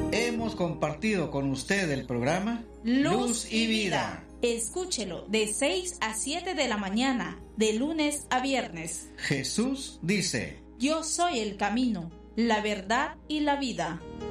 Hemos compartido con usted el programa Luz y Vida. Escúchelo de 6 a 7 de la mañana, de lunes a viernes. Jesús dice: Yo soy el camino, la verdad y la vida.